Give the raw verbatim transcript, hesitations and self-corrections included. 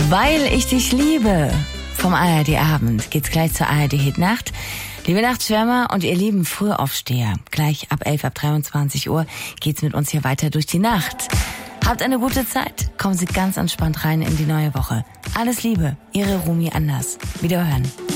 Weil ich dich liebe. Vom A R D Abend geht's gleich zur A R D Hit Nacht. Liebe Nachtschwärmer und ihr lieben Frühaufsteher, gleich ab elf, ab dreiundzwanzig Uhr geht's mit uns hier weiter durch die Nacht. Habt eine gute Zeit, kommen Sie ganz entspannt rein in die neue Woche. Alles Liebe, Ihre Rumi Anders. Wiederhören.